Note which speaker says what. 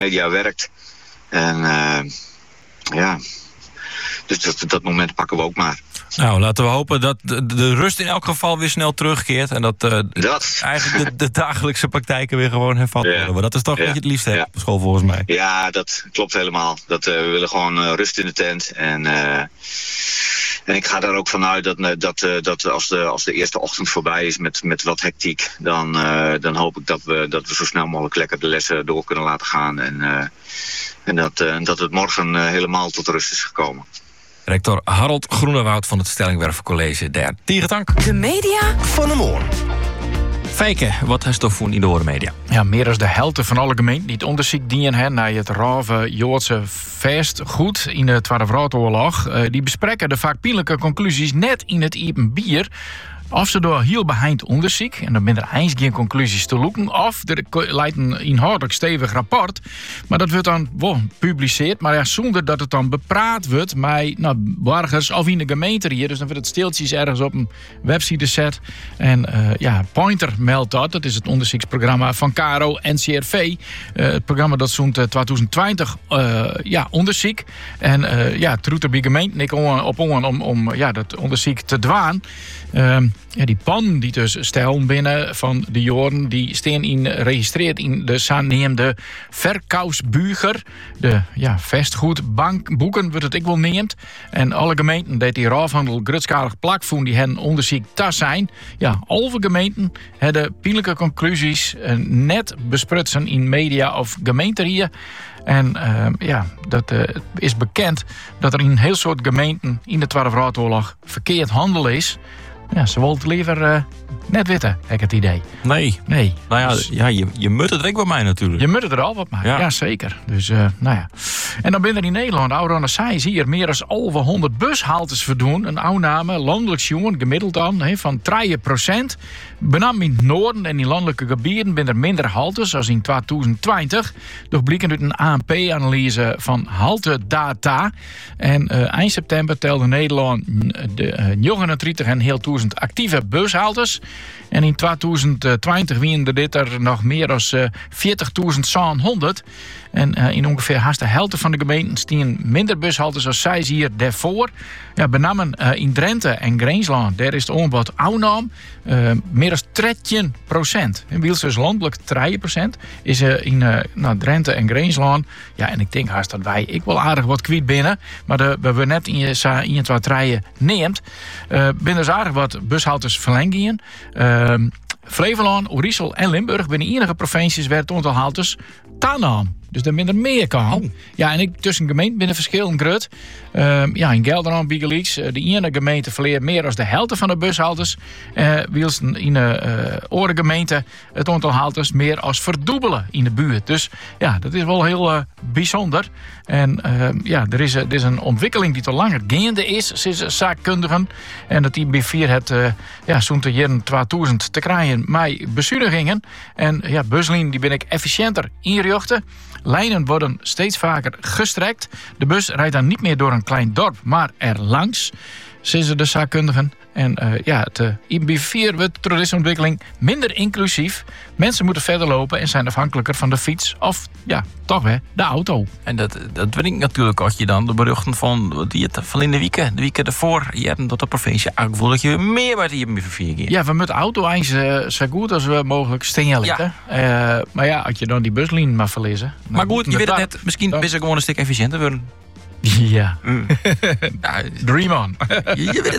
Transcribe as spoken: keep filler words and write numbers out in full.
Speaker 1: media werkt. En uh, ja, dus dat, dat moment pakken we ook maar.
Speaker 2: Nou, laten we hopen dat de, de rust in elk geval weer snel terugkeert. En dat, uh,
Speaker 1: dat.
Speaker 2: eigenlijk de, de dagelijkse praktijken weer gewoon hervat worden. Ja. Maar dat is toch ja. wat je het liefst hebt ja. op school volgens mij.
Speaker 1: Ja, dat klopt helemaal. Dat, uh, we willen gewoon uh, rust in de tent. En, uh, en ik ga daar ook vanuit dat, dat, uh, dat als, de, als de eerste ochtend voorbij is met, met wat hectiek... Dan, uh, dan hoop ik dat we, dat we zo snel mogelijk lekker de lessen door kunnen laten gaan. En, uh, en dat, uh, dat het morgen uh, helemaal tot rust is gekomen.
Speaker 2: Rector Harold Groenewoud van het Stellingwervencollege der Tierentank.
Speaker 3: De media van de morgen.
Speaker 2: Fijke, wat is toch voor in de horenmedia?
Speaker 4: Ja, meer dan de helft van alle gemeenten die het onderzoek dienen naar het rave Joodse vastgoed in de Tweede Wereldoorlog. Uh, die bespreken de vaak pijnlijke conclusies net in het iepen bier. Of ze door heel behind onderzoek, en dan ben er eens geen conclusies te loeken, of er leidt een inhoudelijk stevig rapport, maar dat wordt dan wel gepubliceerd, maar ja, zonder dat het dan bepraat wordt met nou, burgers of in de gemeente hier. Dus dan wordt het stiltjes ergens op een website gezet. En uh, ja, Pointer meldt dat. Dat is het onderzoeksprogramma van Caro N C R V. Uh, het programma dat zo'n twintig twintig uh, ja, onderzoek. En uh, ja, het roet er bij gemeente ik op om, om, om ja, dat onderzoek te dwaan. Uh, ja, die pan die dus stellen binnen van de Joden, die staan in registreerd in de zaneemde verkoopsbuger. De ja, vastgoedbankboeken wordt het ik wel neemt. En alle gemeenten dat die raafhandel grutskalig plakvoen die hen onderzoek tas zijn. Ja, alle gemeenten hebben pijnlijke conclusies uh, net besprutsen in media of gemeenteriën. En uh, ja, dat uh, is bekend dat er in een heel soort gemeenten in de Tweede Wereldoorlog verkeerd handel is. Ja, ze wilden het liever uh, net weten, heb ik het idee.
Speaker 2: Nee.
Speaker 4: Nee.
Speaker 2: Nou ja, dus, ja je, je moet het direct bij mij natuurlijk.
Speaker 4: Je moet het er al wat maken, ja. ja zeker. Dus, uh, nou ja. En dan ben er in Nederland, oude zij hier meer dan over honderd bushaltes verdoen. Een oudname, landelijk jongen, gemiddeld dan, he, van drie procent. Benam in het noorden en in landelijke gebieden ben er minder haltes als in twintig twintig. Doch blikken uit een A N P-analyse van haltedata. En uh, eind september telde Nederland de uh, negenendertig en heel duizend actieve bushaltes. En in twintig twintig waren er dit er nog meer dan uh, veertigduizend zeshonderd. En uh, in ongeveer haast de helft van de gemeenten stien minder bushaltes als zij hier daarvoor. Ja, benamen uh, in Drenthe en Greensland, daar is het aanbod afnam. Uh, meer dan dertien procent. In Wielsers landelijk drie procent is uh, in uh, nou, Drenthe en Greensland. Ja, en ik denk haast dat wij ik wel aardig wat kwijt binnen. Maar de, we hebben net in je in je twee treien neemt. Uh, binnen dus aardig wat bushaltes verlengen. Uh, Flevoland, Oerisel en Limburg binnen enige provincies werd het aantal haltes toenam. Dus daar minder meer kan. Oh. Ja, en ik tussen gemeenten binnen verschillend grut. Uh, ja, in Gelderland, Bigelix, uh, de ene gemeente verleert meer dan de helft van de bushaltes. Uh, Wiels in de uh, andere gemeente het aantal haltes meer als verdubbelen in de buurt. Dus ja, dat is wel heel uh, bijzonder. En uh, ja, er is, er is een ontwikkeling die te langer gaande is, sinds zaakkundigen. En dat die bij vier het uh, ja, zo'n te jaren tweeduizend te krijgen met bezuinigingen. En ja, buslijnen die ben ik efficiënter inrichten. Lijnen worden steeds vaker gestrekt. De bus rijdt dan niet meer door een klein dorp, maar er langs, zeggen de zaakkundigen. En uh, ja, het uh, I B vier wordt door deze ontwikkeling minder inclusief. Mensen moeten verder lopen en zijn afhankelijker van de fiets of ja, toch hè, de auto.
Speaker 2: En dat, dat weet ik natuurlijk als je dan de berichten van die het van in de weken, de weken ervoor, je hebt tot de provincie aangevoeld dat je meer bij de I B vier gaat.
Speaker 4: Ja, we moeten auto eens uh, zo goed als we mogelijk stenen. Ja. Uh, maar ja, als je dan die buslijn maar verliezen.
Speaker 2: Maar goed, je weet het net, misschien is het gewoon een stuk efficiënter worden.
Speaker 4: Ja.
Speaker 2: Mm.
Speaker 4: ja. Dream on.
Speaker 2: je, je weet het